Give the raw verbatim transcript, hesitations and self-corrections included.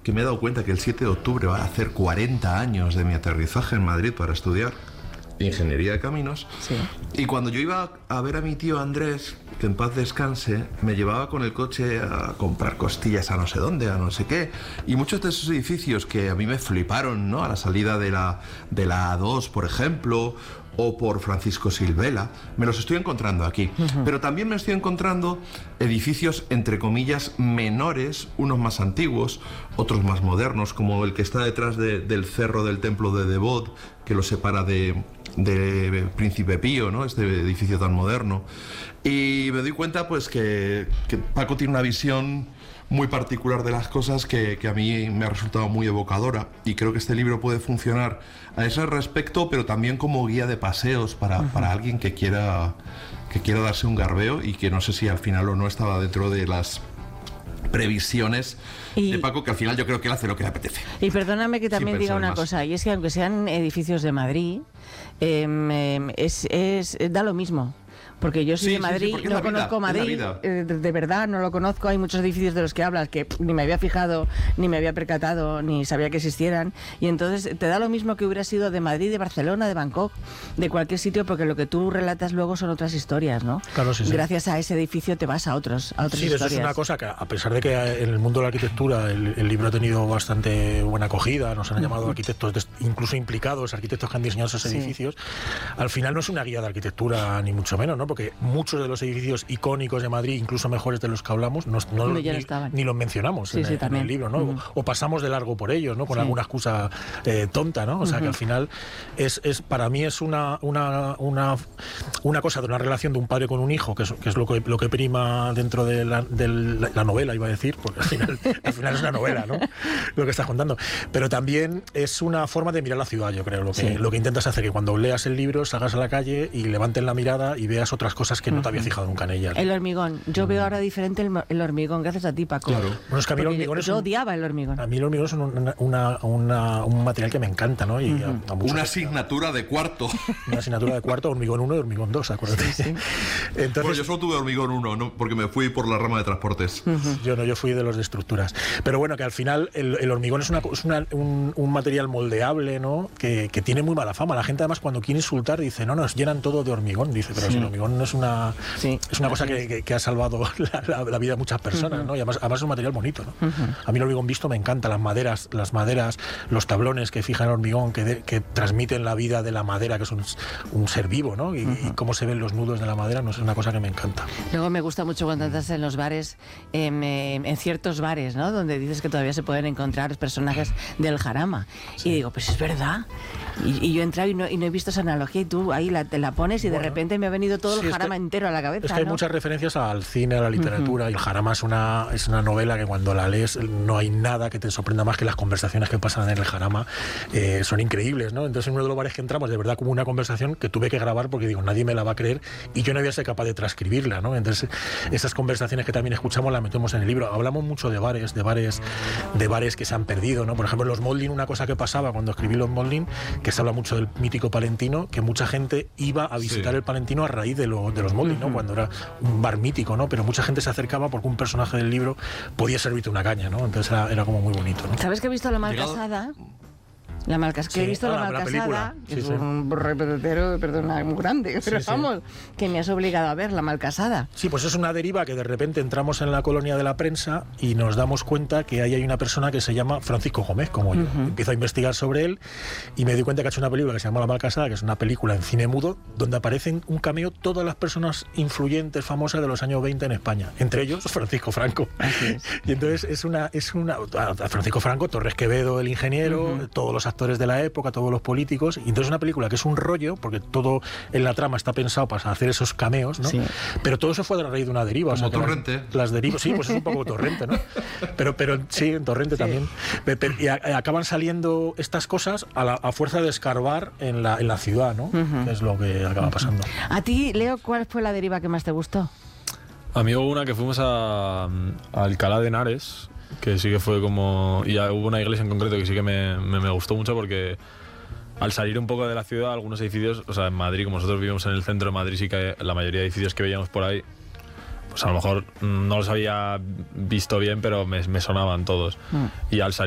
que me he dado cuenta que el siete de octubre va a hacer cuarenta años de mi aterrizaje en Madrid para estudiar Ingeniería de Caminos. Sí. Y cuando yo iba a ver a mi tío Andrés, que en paz descanse, me llevaba con el coche a comprar costillas a no sé dónde, a no sé qué. Y muchos de esos edificios que a mí me fliparon, ¿no? A la salida de la, de la A dos, por ejemplo, o por Francisco Silvela, me los estoy encontrando aquí. Uh-huh. Pero también me estoy encontrando edificios, entre comillas, menores, unos más antiguos, otros más modernos, como el que está detrás de, del cerro del templo de Devot, que lo separa de, de Príncipe Pío, ¿no? Este edificio tan moderno. Y me doy cuenta, pues, que, que Paco tiene una visión muy particular de las cosas que, que a mí me ha resultado muy evocadora, y creo que este libro puede funcionar a ese respecto, pero también como guía de paseos para, uh-huh. para alguien que quiera, que quiera darse un garbeo, y que no sé si al final o no estaba dentro de las previsiones y, de Paco, que al final yo creo que él hace lo que le apetece. Y perdóname que también diga una más. cosa, y es que aunque sean edificios de Madrid, eh, es, es, da lo mismo. Porque yo soy sí, de Madrid, sí, sí, no conozco vida, Madrid, eh, de, de verdad no lo conozco. Hay muchos edificios de los que hablas que pff, ni me había fijado, ni me había percatado, ni sabía que existieran. Y entonces te da lo mismo que hubiera sido de Madrid, de Barcelona, de Bangkok, de cualquier sitio, porque lo que tú relatas luego son otras historias, ¿no? Claro, sí, sí. Gracias a ese edificio te vas a otros, a otras sí, historias. Sí, eso es una cosa que, a pesar de que en el mundo de la arquitectura el, el libro ha tenido bastante buena acogida, nos han llamado arquitectos de, incluso implicados, arquitectos que han diseñado esos sí. edificios, al final no es una guía de arquitectura ni mucho menos, ¿no? Porque muchos de los edificios icónicos de Madrid, incluso mejores de los que hablamos, no, no, no ni, ni los mencionamos sí, en, sí, en el libro, ¿no? Uh-huh. O, o pasamos de largo por ellos, ¿no? Con sí. alguna excusa eh, tonta, ¿no? O sea, uh-huh. que al final es, es para mí es una, una, una, una cosa de una relación de un padre con un hijo, que es, que es lo, que, lo que prima dentro de la, de la novela, iba a decir, porque al final, al final es una novela, ¿no? Lo que estás contando. Pero también es una forma de mirar la ciudad, yo creo. Lo que, sí. lo que intentas hacer, que cuando leas el libro salgas a la calle y levantes la mirada y veas otras cosas que no te había fijado nunca en ellas. El hormigón. Yo mm. veo ahora diferente el, el hormigón, gracias a ti, Paco. Claro. Bueno, es que a mí el hormigón yo, es yo un, odiaba el hormigón. A mí el hormigón es un, una, una, un material que me encanta, ¿no? Y uh-huh. a, a una asignatura de cuarto. Una asignatura de cuarto, hormigón uno y hormigón dos, acuérdate. Sí, sí. Entonces, bueno, yo solo tuve hormigón uno, ¿no? Porque me fui por la rama de transportes. Uh-huh. Yo no, yo fui de los de estructuras. Pero bueno, que al final el, el hormigón es, una, es una, un, un material moldeable, ¿no? Que, que tiene muy mala fama. La gente además cuando quiere insultar dice, no, nos llenan todo de hormigón. Dice, pero sí. si el hormigón no es una... Sí. Es una cosa que, que, que ha salvado la, la, la vida de muchas personas, uh-huh. ¿no? Y además, además es un material bonito, ¿no? Uh-huh. A mí el hormigón visto me encanta, las maderas, las maderas, los tablones que fijan el hormigón, que, de, que transmiten la vida de la madera, que es un, un ser vivo, ¿no? Y, uh-huh. y cómo se ven los nudos de la madera, no es una cosa que me encanta. Luego me gusta mucho cuando estás en los bares, eh, en ciertos bares, ¿no? Donde dices que todavía se pueden encontrar personajes del jarama. Sí. Y digo, pues es verdad. Y, y yo he entrado y no, y no he visto esa analogía, y tú ahí la, te la pones y bueno, de repente me ha venido todo sí, el jarama que, entero a la cabeza. Es que hay ¿no? muchas referencias al cine, a la literatura, uh-huh. y el jarama es una, es una novela que cuando la lees no hay nada que te sorprenda más que las conversaciones que pasan en el jarama, eh, son increíbles, ¿no? Entonces en uno de los bares que entramos, de verdad como una conversación que tuve que grabar porque digo, nadie me la va a creer, y yo no había sido capaz de transcribirla, ¿no? Entonces esas conversaciones que también escuchamos las metemos en el libro. Hablamos mucho de bares, de bares, de bares que se han perdido, ¿no? Por ejemplo, en los Molding, una cosa que pasaba cuando escribí los Molding, que se habla mucho del mítico Palentino, que mucha gente iba a visitar sí. el Palentino a raíz de, lo, de los Molding, ¿no? Uh-huh. Cuando era un bar mítico, ¿no? Pero mucha gente se acercaba porque un personaje del libro podía servirte una caña, ¿no? Entonces era, era como muy bonito, ¿no? ¿Sabes que he visto La Malcasada? La Malcasada, que sí, he visto ah, La Malcasada, que sí, es sí. un repetero, perdona, muy grande, pero sí, vamos, sí. que me has obligado a ver La Malcasada. Sí, pues es una deriva que de repente entramos en la colonia de la prensa y nos damos cuenta que ahí hay una persona que se llama Francisco Gómez, como yo. Uh-huh. Empiezo a investigar sobre él y me doy cuenta que ha hecho una película que se llama La Malcasada, que es una película en cine mudo, donde aparecen un cameo todas las personas influyentes, famosas de los años veinte en España, entre ellos Francisco Franco. Así es. Y entonces es una, es una, a Francisco Franco, Torres Quevedo, el ingeniero, uh-huh. todos los actores de la época, todos los políticos, y entonces una película que es un rollo, porque todo en la trama está pensado para hacer esos cameos, ¿no? Sí. Pero todo eso fue a raíz de una deriva. Como o sea, Torrente. Las, las derivas, sí, pues es un poco Torrente, ¿no? Pero, pero sí, en Torrente sí. también. Pero, y a, acaban saliendo estas cosas a, la, a fuerza de escarbar en la, en la ciudad, ¿no? Uh-huh. Que es lo que acaba pasando. A ti, Leo, ¿cuál fue la deriva que más te gustó? A mí hubo una que fuimos a, a Alcalá de Henares, que sí que fue como... Y hubo una iglesia en concreto que sí que me, me, me gustó mucho porque al salir un poco de la ciudad, algunos edificios, o sea, en Madrid, como nosotros vivimos en el centro de Madrid, sí que la mayoría de edificios que veíamos por ahí, pues a lo mejor no los había visto bien, pero me, me sonaban todos. Mm. Y al salir